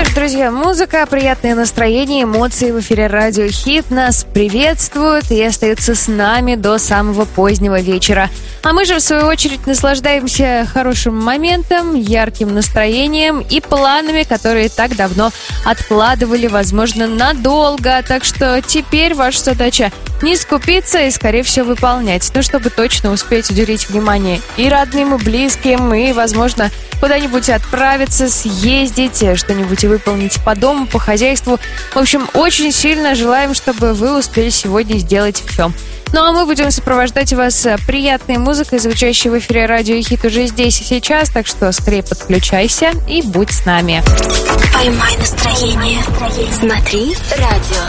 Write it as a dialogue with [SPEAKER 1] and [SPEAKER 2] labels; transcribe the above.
[SPEAKER 1] Друзья, музыка, приятное настроение, эмоции в эфире Радио Хит нас приветствуют и остаются с нами до самого позднего вечера. А мы же, в свою очередь, наслаждаемся хорошим моментом, ярким настроением и планами, которые так давно откладывали, возможно, надолго. Так что теперь ваша задача не скупиться и, скорее всего, выполнять. Ну, чтобы точно успеть уделить внимание и родным, и близким, и, возможно, куда-нибудь отправиться, съездить, что-нибудь выполнить по дому, по хозяйству. В общем, очень сильно желаем, чтобы вы успели сегодня сделать все. Ну а мы будем сопровождать вас приятной музыкой, звучащей в эфире Радио Хит уже здесь и сейчас, так что скорее подключайся и будь с нами.
[SPEAKER 2] Поймай настроение. Смотри радио.